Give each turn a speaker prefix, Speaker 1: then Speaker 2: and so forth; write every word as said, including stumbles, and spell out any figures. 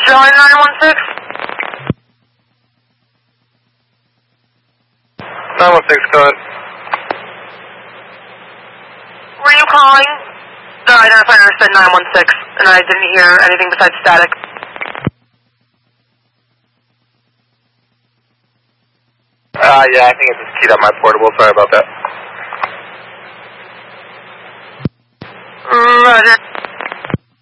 Speaker 1: Join nine one six.
Speaker 2: nine one six, go ahead.
Speaker 1: Were you calling? The identifier said nine one six, and I didn't hear anything besides static.
Speaker 2: Uh, yeah, I think I just keyed up my portable. Sorry about that.
Speaker 1: Roger.